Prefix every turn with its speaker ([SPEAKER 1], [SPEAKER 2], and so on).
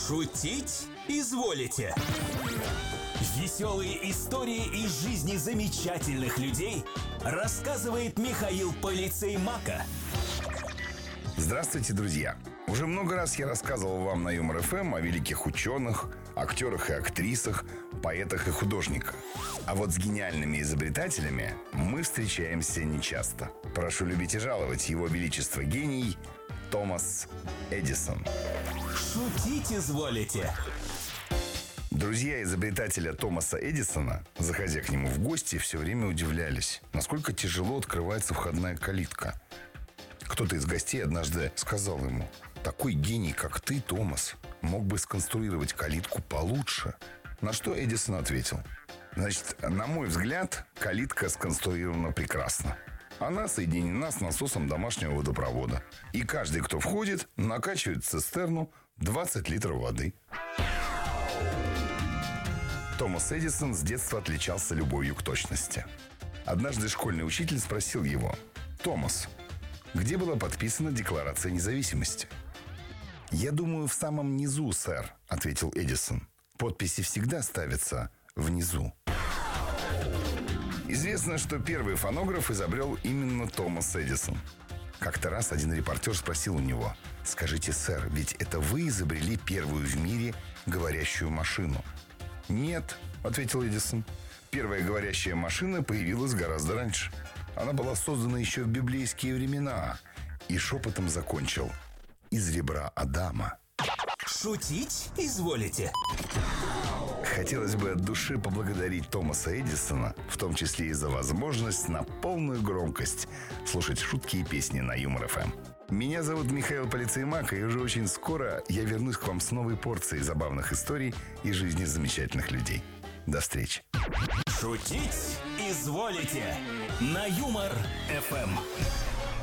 [SPEAKER 1] Шутить изволите? Веселые истории из жизни замечательных людей рассказывает Михаил Полицей Мака.
[SPEAKER 2] Здравствуйте, друзья! Уже много раз я рассказывал вам на Юмор ФМ о великих ученых, актерах и актрисах, поэтах и художниках. А вот с гениальными изобретателями мы встречаемся нечасто. Прошу любить и жаловать его величество гений Томас Эдисон.
[SPEAKER 1] Шутить изволите?
[SPEAKER 2] Друзья изобретателя Томаса Эдисона, заходя к нему в гости, все время удивлялись, насколько тяжело открывается входная калитка. Кто-то из гостей однажды сказал ему: «Такой гений, как ты, Томас, мог бы сконструировать калитку получше». На что Эдисон ответил: «Значит, на мой взгляд, калитка сконструирована прекрасно. Она соединена с насосом домашнего водопровода. И каждый, кто входит, накачивает в цистерну 20 литров воды». Томас Эдисон с детства отличался любовью к точности. Однажды школьный учитель спросил его: «Томас, где была подписана Декларация независимости?» «Я думаю, в самом низу, сэр», — ответил Эдисон. «Подписи всегда ставятся внизу». Известно, что первый фонограф изобрел именно Томас Эдисон. Как-то раз один репортер спросил у него: «Скажите, сэр, ведь это вы изобрели первую в мире говорящую машину?» «Нет», — ответил Эдисон. «Первая говорящая машина появилась гораздо раньше. Она была создана еще в библейские времена». И шепотом закончил: «Из ребра Адама».
[SPEAKER 1] Шутить изволите?
[SPEAKER 2] Хотелось бы от души поблагодарить Томаса Эдисона, в том числе и за возможность на полную громкость слушать шутки и песни на Юмор ФМ. Меня зовут Михаил Полицей Мака, и уже очень скоро я вернусь к вам с новой порцией забавных историй из жизни замечательных людей. До встречи.
[SPEAKER 1] Шутить изволите? На Юмор ФМ.